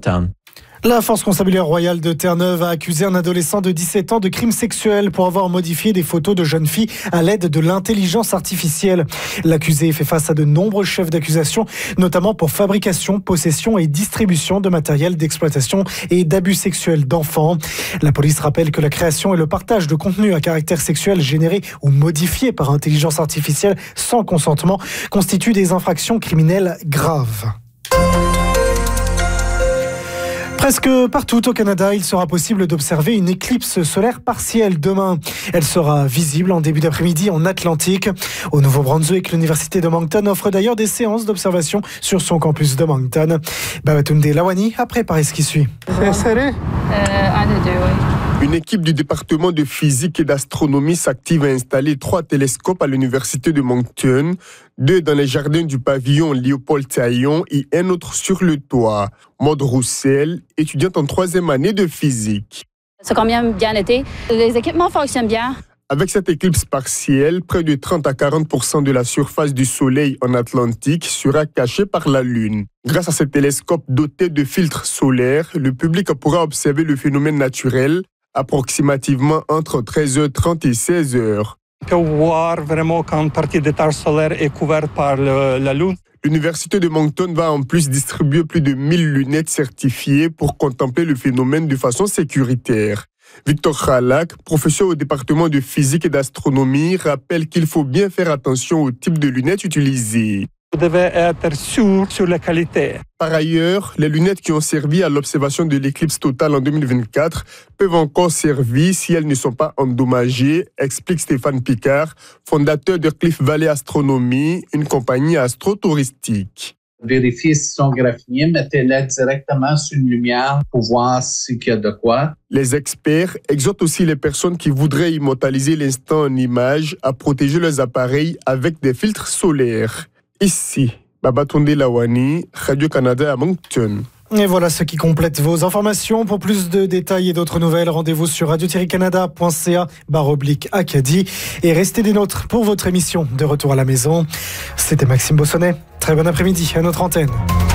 Moncton. La force constabulaire royale de Terre-Neuve a accusé un adolescent de 17 ans de crimes sexuels pour avoir modifié des photos de jeunes filles à l'aide de l'intelligence artificielle. L'accusé fait face à de nombreux chefs d'accusation, notamment pour fabrication, possession et distribution de matériel d'exploitation et d'abus sexuels d'enfants. La police rappelle que la création et le partage de contenus à caractère sexuel générés ou modifiés par intelligence artificielle sans consentement constituent des infractions criminelles graves. Presque partout au Canada, il sera possible d'observer une éclipse solaire partielle demain. Elle sera visible en début d'après-midi en Atlantique. Au Nouveau-Brunswick, l'Université de Moncton offre d'ailleurs des séances d'observation sur son campus de Moncton. Babatunde Lawani a préparé ce qui suit. C'est serré. Un des deux, oui. Une équipe du département de physique et d'astronomie s'active à installer 3 télescopes à l'université de Moncton, 2 dans les jardins du pavillon Léopold-Taillon et un autre sur le toit. Maude Roussel, étudiante en 3e année de physique. Ça a quand même bien été. Les équipements fonctionnent bien. Avec cette éclipse partielle, près de 30 à 40% de la surface du Soleil en Atlantique sera cachée par la Lune. Grâce à ces télescopes dotés de filtres solaires, le public pourra observer le phénomène naturel approximativement entre 13h30 et 16h. On peut voir vraiment quand une partie des terres solaires est couverte par la Lune. L'Université de Moncton va en plus distribuer plus de 1000 lunettes certifiées pour contempler le phénomène de façon sécuritaire. Victor Khalak, professeur au département de physique et d'astronomie, rappelle qu'il faut bien faire attention au type de lunettes utilisées. Vous devez être sûr sur la qualité. Par ailleurs, les lunettes qui ont servi à l'observation de l'éclipse totale en 2024 peuvent encore servir si elles ne sont pas endommagées, explique Stéphane Picard, fondateur de Cliff Valley Astronomy, une compagnie astro-touristique. Vérifiez si sont graphiés, mettez-les directement sur une lumière pour voir s'il y a de quoi. Les experts exhortent aussi les personnes qui voudraient immortaliser l'instant en image à protéger leurs appareils avec des filtres solaires. Ici, Babatunde Lawani, Radio-Canada à Moncton. Et voilà ce qui complète vos informations. Pour plus de détails et d'autres nouvelles, rendez-vous sur radio-canada.ca/Acadie et restez des nôtres pour votre émission de Retour à la maison. C'était Maxime Bossonnet. Très bon après-midi à notre antenne.